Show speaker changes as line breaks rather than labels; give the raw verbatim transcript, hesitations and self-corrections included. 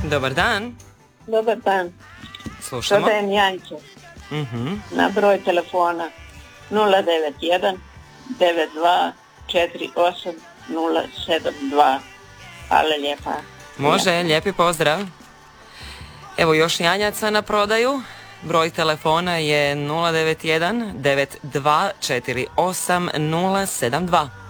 Dobar dan.
Dobar dan.
Slušamo.
Prodajem janjce.
Mhm.
Na broj telefona nula devet jedan devet dva četiri osam nula sedam dva. Hvala lijepa.
Može, lijepi pozdrav. Evo još janjaca na prodaju. Broj telefona je nula devet jedan devet dva četiri osam nula sedam dva.